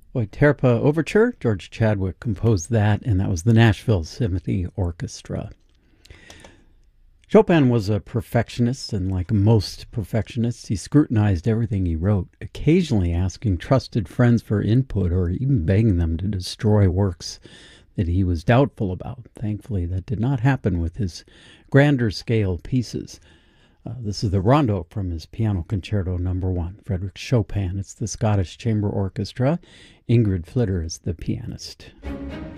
Euterpe Overture. George Chadwick composed that, and that was the Nashville Symphony Orchestra. Chopin was a perfectionist, and like most perfectionists, he scrutinized everything he wrote, occasionally asking trusted friends for input or even begging them to destroy works that he was doubtful about. Thankfully, that did not happen with his grander scale pieces. This is the Rondo from his Piano Concerto No. 1, Frédéric Chopin. It's the Scottish Chamber Orchestra. Ingrid Flitter is the pianist.